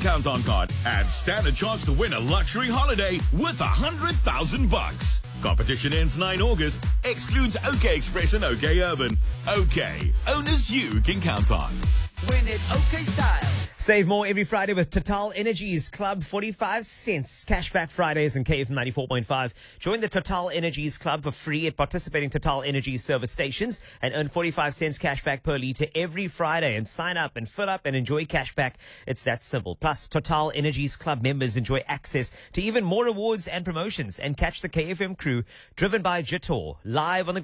Count On card and stand a chance to win a luxury holiday worth $100,000. Competition ends 9 August. Excludes OK Express and OK Urban. OK, owners you can count on. Win it OK style. Save more every Friday with Total Energies Club 45 cents. Cashback Fridays in KF 94.5. Join the Total Energies Club for free at participating Total Energies service stations and earn 45 cents cashback per litre every Friday. And sign up and fill up and enjoy cashback. It's that simple. Plus, Total Energies Club members enjoy access to even more rewards and promotions. And catch the KFM crew driven by Jitor live on the